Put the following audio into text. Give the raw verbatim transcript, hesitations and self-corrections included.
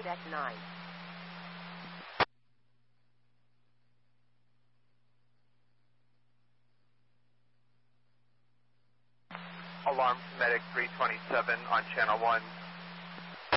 Deck nine. Alarm to Medic three twenty-seven on Channel one,